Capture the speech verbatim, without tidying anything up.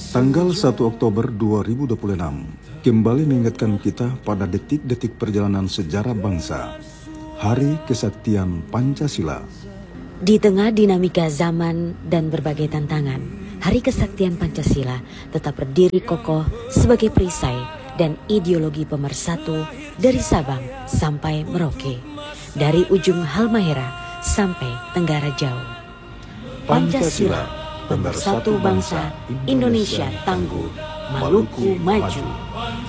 Tanggal satu Oktober dua ribu dua puluh enam kembali mengingatkan kita pada detik-detik perjalanan sejarah bangsa, Hari Kesaktian Pancasila. Di tengah dinamika zaman dan berbagai tantangan, Hari Kesaktian Pancasila tetap berdiri kokoh sebagai perisai dan ideologi pemersatu dari Sabang sampai Merauke, dari ujung Halmahera sampai Tenggara Jauh. Pancasila, pemersatu bangsa, Indonesia tangguh, Maluku maju.